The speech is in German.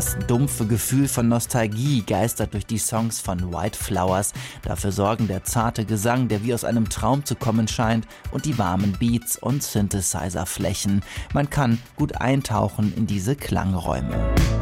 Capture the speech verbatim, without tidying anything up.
Das dumpfe Gefühl von Nostalgie geistert durch die Songs von White Flowers. Dafür sorgen der zarte Gesang, der wie aus einem Traum zu kommen scheint, und die warmen Beats und Synthesizer-Flächen. Man kann gut eintauchen in diese Klangräume.